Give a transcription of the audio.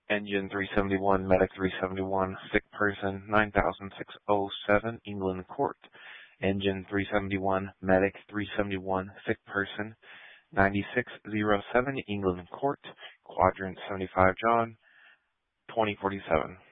Engine 371, Medic 371, sick person 9,607, England Court. Engine 371, Medic 371, sick person 9607, England Court. Quadrant 75 John, 2047.